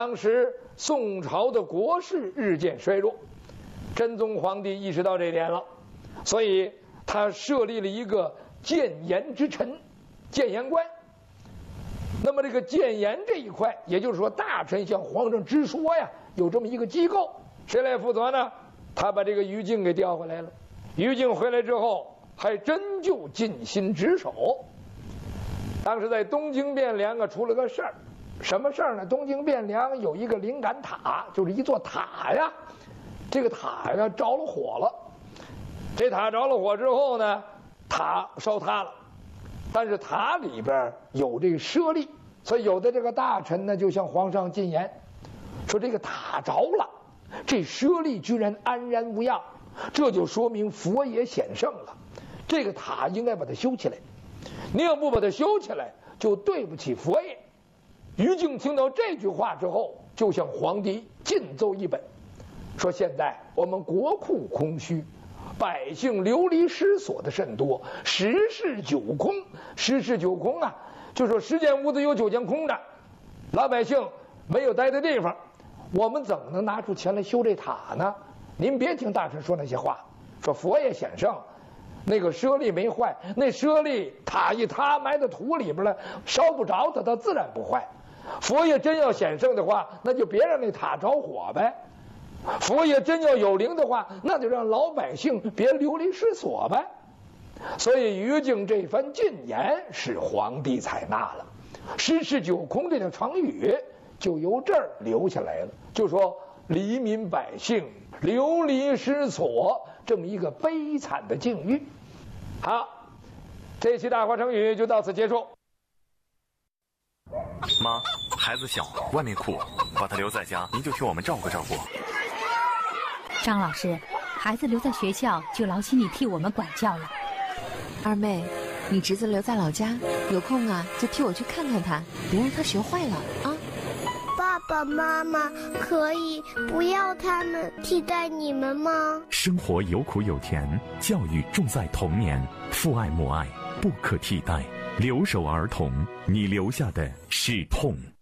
当时宋朝的国势日渐衰弱，真宗皇帝意识到这一点了，所以他设立了一个谏言之臣，谏言官。那么这个谏言这一块，也就是说大臣向皇上直说呀，有这么一个机构，谁来负责呢？他把这个于禁给调回来了。于禁回来之后，还真就尽心职守。当时在东京汴梁啊，出了个事儿。什么事儿呢？东京汴梁有一个灵感塔，就是一座塔呀。这个塔呀着了火了。这塔着了火之后呢，塔烧塌了。但是塔里边有这个舍利，所以有的这个大臣呢就向皇上进言，说这个塔着了，这舍利居然安然无恙，这就说明佛爷显圣了。这个塔应该把它修起来，你要不把它修起来，就对不起佛爷。于禁听到这句话之后，就向皇帝进奏一本，说现在我们国库空虚，百姓流离失所的甚多，十室九空。十室九空啊，就说10间屋子有9间空的，老百姓没有待的地方，我们怎么能拿出钱来修这塔呢？您别听大臣说那些话，说佛爷显圣，那个舍利没坏，那舍利塔一塌埋到土里边了，烧不着它，它自然不坏。佛爷真要显圣的话，那就别让那塔着火呗。佛爷真要有灵的话，那就让老百姓别流离失所呗。所以于禁这番进言使皇帝采纳了，十室九空这条成语就由这儿留下来了，就说黎民百姓流离失所这么一个悲惨的境遇。好，这期大话成语就到此结束。 妈，孩子小，外面酷，把他留在家，您就替我们照顾照顾。 张老师，孩子留在学校就劳心你替我们管教了。 二妹，你侄子留在老家，有空啊就替我去看看他，别让他学坏了啊。 爸爸妈妈可以不要他们替代你们吗？ 生活有苦有甜，教育重在童年，父爱母爱不可替代。留守儿童，你留下的是痛。